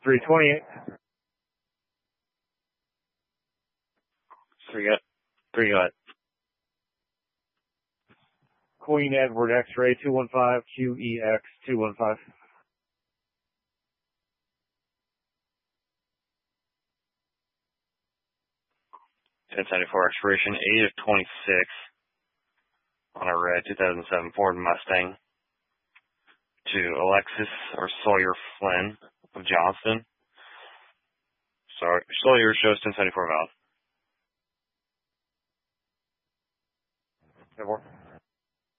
328. Three got. Queen Edward X-ray 215, QEX 215. 1074 expiration 8 of 26 on a red 2007 Ford Mustang to Alexis or Sawyer Flynn of Johnston. Sorry, Sawyer shows 1074 valid. 10-4.